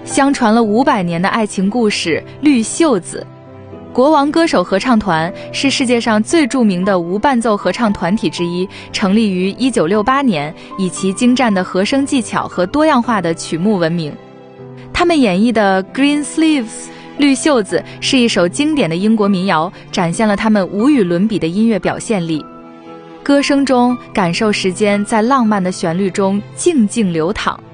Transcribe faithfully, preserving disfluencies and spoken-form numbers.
相传了五百年的爱情故事《绿袖子》。国王歌手合唱团是世界上最著名的无伴奏合唱团体之一，成立于一九六八年，以其精湛的和声技巧和多样化的曲目闻名。他们演绎的《Green Sleeves》绿袖子是一首经典的英国民谣，展现了他们无与伦比的音乐表现力。歌声中感受时间在浪漫的旋律中静静流淌。